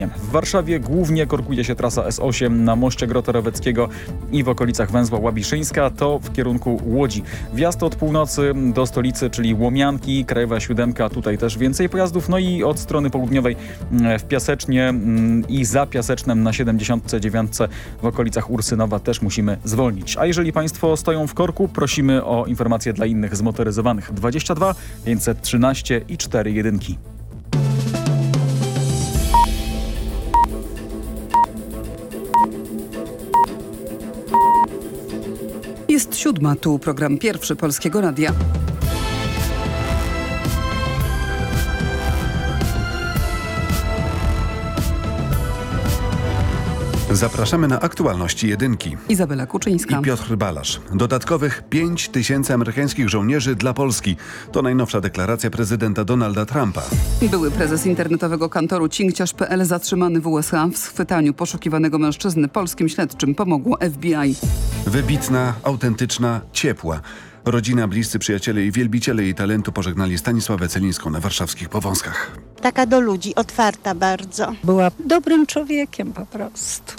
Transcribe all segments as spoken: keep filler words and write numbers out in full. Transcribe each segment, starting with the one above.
W Warszawie głównie korkuje się trasa S osiem na moście Grota Roweckiego i w okolicach węzła Łabiszyńska, to w kierunku Łodzi. Wjazd od północy do stolicy, czyli Łomianki, Krajowa siódemka, tutaj też więcej pojazdów. No i od strony południowej w Piasecznie i za Piasecznem na siedemdziesiątce dziewiątce w okolicach Ursynowa też musimy zwolnić. A jeżeli Państwo stoją w korku, prosimy o informacje dla innych zmotoryzowanych. dwadzieścia dwa pięćset trzynaście i cztery jedynki. Jest siódma, tu program Pierwszy Polskiego Radia. Zapraszamy na aktualności jedynki. Izabela Kuczyńska I Piotr Balasz. Dodatkowych pięć tysięcy amerykańskich żołnierzy dla Polski. To najnowsza deklaracja prezydenta Donalda Trumpa. Były prezes internetowego kantoru cinkciarz kropka p l zatrzymany w U S A w schwytaniu poszukiwanego mężczyzny polskim śledczym pomogło F B I. Wybitna, autentyczna, ciepła. Rodzina, bliscy przyjaciele i wielbiciele jej talentu pożegnali Stanisławę Celińską na warszawskich Powązkach. Taka do ludzi, otwarta bardzo. Była dobrym człowiekiem po prostu.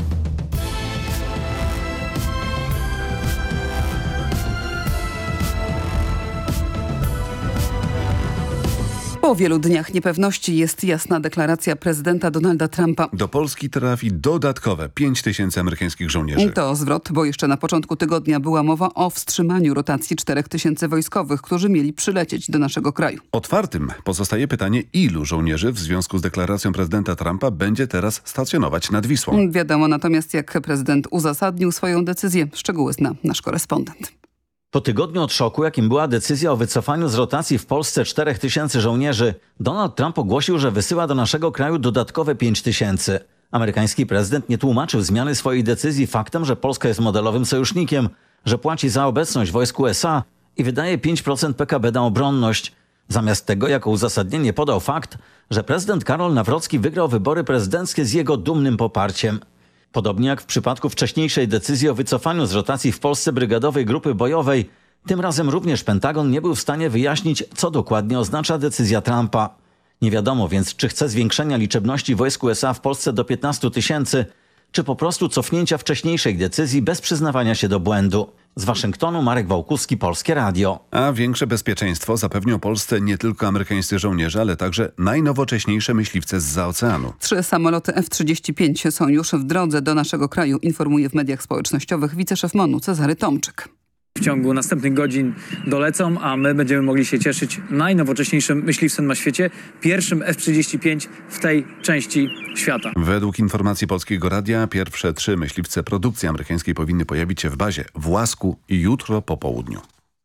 Po wielu dniach niepewności jest jasna deklaracja prezydenta Donalda Trumpa. Do Polski trafi dodatkowe pięć tysięcy amerykańskich żołnierzy. To zwrot, bo jeszcze na początku tygodnia była mowa o wstrzymaniu rotacji czterech tysięcy wojskowych, którzy mieli przylecieć do naszego kraju. Otwartym pozostaje pytanie, ilu żołnierzy w związku z deklaracją prezydenta Trumpa będzie teraz stacjonować nad Wisłą. Wiadomo natomiast, jak prezydent uzasadnił swoją decyzję. Szczegóły zna nasz korespondent. Po tygodniu od szoku, jakim była decyzja o wycofaniu z rotacji w Polsce czterech tysięcy żołnierzy, Donald Trump ogłosił, że wysyła do naszego kraju dodatkowe pięć tysięcy. Amerykański prezydent nie tłumaczył zmiany swojej decyzji faktem, że Polska jest modelowym sojusznikiem, że płaci za obecność wojsk U S A i wydaje pięć procent P K B na obronność. Zamiast tego jako uzasadnienie podał fakt, że prezydent Karol Nawrocki wygrał wybory prezydenckie z jego dumnym poparciem. Podobnie jak w przypadku wcześniejszej decyzji o wycofaniu z rotacji w Polsce brygadowej grupy bojowej, tym razem również Pentagon nie był w stanie wyjaśnić, co dokładnie oznacza decyzja Trumpa. Nie wiadomo więc, czy chce zwiększenia liczebności wojsk U S A w Polsce do piętnastu tysięcy, czy po prostu cofnięcia wcześniejszej decyzji bez przyznawania się do błędu. Z Waszyngtonu Marek Wałkuski, Polskie Radio. A większe bezpieczeństwo zapewnią Polsce nie tylko amerykańscy żołnierze, ale także najnowocześniejsze myśliwce zza oceanu. Trzy samoloty F trzydzieści pięć są już w drodze do naszego kraju, informuje w mediach społecznościowych wiceszef MON-u Cezary Tomczyk. W ciągu następnych godzin dolecą, a my będziemy mogli się cieszyć najnowocześniejszym myśliwcem na świecie, pierwszym F trzydzieści pięć w tej części świata. Według informacji Polskiego Radia pierwsze trzy myśliwce produkcji amerykańskiej powinny pojawić się w bazie w Łasku jutro po południu.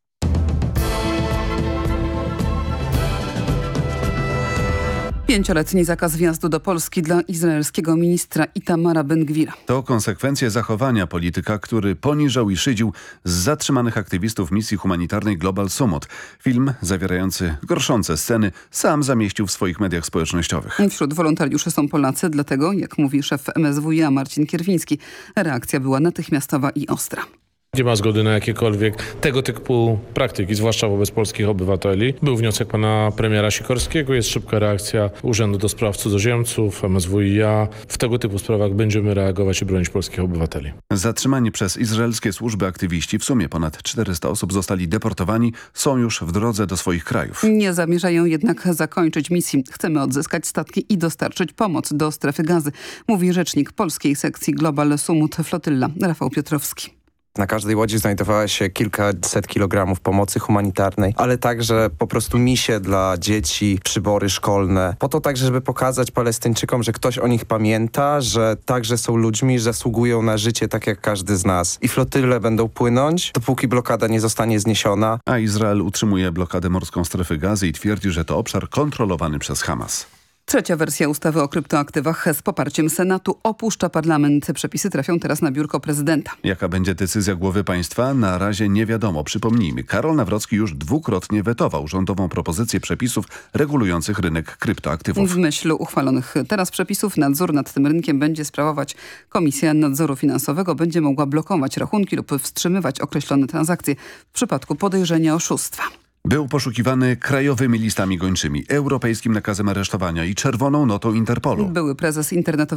Pięcioletni zakaz wjazdu do Polski dla izraelskiego ministra Itamara Ben-Gvira. To konsekwencje zachowania polityka, który poniżał i szydził z zatrzymanych aktywistów misji humanitarnej Global Summit. Film zawierający gorszące sceny sam zamieścił w swoich mediach społecznościowych. Wśród wolontariuszy są Polacy, dlatego, jak mówi szef M S W iA Marcin Kierwiński, reakcja była natychmiastowa i ostra. Nie ma zgody na jakiekolwiek tego typu praktyki, zwłaszcza wobec polskich obywateli. Był wniosek pana premiera Sikorskiego, jest szybka reakcja Urzędu do Spraw Cudzoziemców, M S W iA. W tego typu sprawach będziemy reagować i bronić polskich obywateli. Zatrzymani przez izraelskie służby aktywiści, w sumie ponad czterysta osób zostali deportowani, są już w drodze do swoich krajów. Nie zamierzają jednak zakończyć misji. Chcemy odzyskać statki i dostarczyć pomoc do strefy Gazy, mówi rzecznik polskiej sekcji Global Summit Flotylla Rafał Piotrowski. Na każdej łodzi znajdowało się kilkaset kilogramów pomocy humanitarnej, ale także po prostu misie dla dzieci, przybory szkolne. Po to także, żeby pokazać Palestyńczykom, że ktoś o nich pamięta, że także są ludźmi, że zasługują na życie tak jak każdy z nas. I flotyle będą płynąć, dopóki blokada nie zostanie zniesiona. A Izrael utrzymuje blokadę morską strefy Gazy i twierdzi, że to obszar kontrolowany przez Hamas. Trzecia wersja ustawy o kryptoaktywach z poparciem Senatu opuszcza parlament. Przepisy trafią teraz na biurko prezydenta. Jaka będzie decyzja głowy państwa? Na razie nie wiadomo. Przypomnijmy, Karol Nawrocki już dwukrotnie wetował rządową propozycję przepisów regulujących rynek kryptoaktywów. W myśl uchwalonych teraz przepisów nadzór nad tym rynkiem będzie sprawować Komisja Nadzoru Finansowego. Będzie mogła blokować rachunki lub wstrzymywać określone transakcje w przypadku podejrzenia oszustwa. Był poszukiwany krajowymi listami gończymi, europejskim nakazem aresztowania i czerwoną notą Interpolu. Były prezes internetowej